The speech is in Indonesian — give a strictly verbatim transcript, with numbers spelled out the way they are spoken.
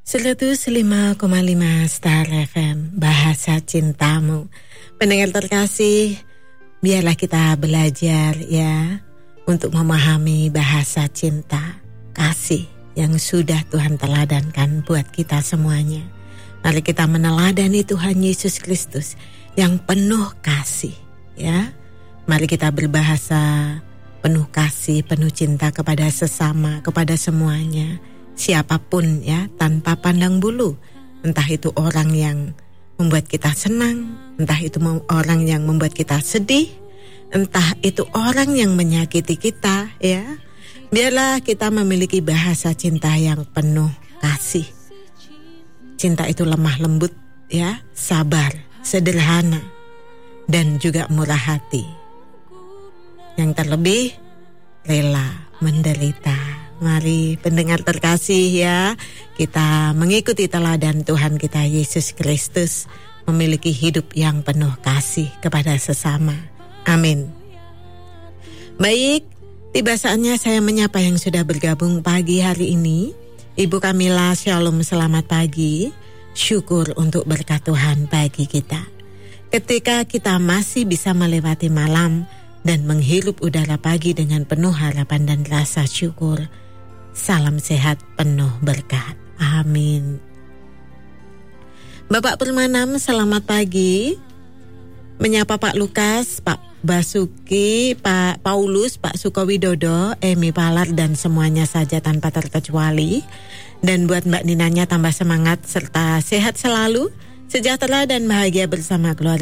seratus lima koma lima Star F M, Bahasa Cintamu. Pendengar terkasih, biarlah kita belajar ya untuk memahami bahasa cinta, kasih yang sudah Tuhan teladankan buat kita semuanya. Mari kita meneladani Tuhan Yesus Kristus yang penuh kasih ya. Mari kita berbahasa penuh kasih, penuh cinta kepada sesama, kepada semuanya. Siapapun ya, tanpa pandang bulu. Entah itu orang yang membuat kita senang, entah itu orang yang membuat kita sedih, entah itu orang yang menyakiti kita ya. Biarlah kita memiliki bahasa cinta yang penuh kasih. Cinta itu lemah lembut ya, sabar, sederhana, dan juga murah hati. Yang terlebih, rela menderita. Mari pendengar terkasih ya, kita mengikuti teladan Tuhan kita Yesus Kristus, memiliki hidup yang penuh kasih kepada sesama. Amin. Baik, tiba saatnya saya menyapa yang sudah bergabung pagi hari ini. Ibu Kamila, shalom, selamat pagi. Syukur untuk berkat Tuhan bagi kita. Ketika kita masih bisa melewati malam dan menghirup udara pagi dengan penuh harapan dan rasa syukur. Salam sehat penuh berkat. Amin. Bapak Permanam, selamat pagi. Menyapa Pak Lukas, Pak Basuki, Pak Paulus, Pak Sukowidodo, Emi Palar dan semuanya saja tanpa terkecuali. Dan buat Mbak Ninanya tambah semangat serta sehat selalu, sejahtera dan bahagia bersama keluarga.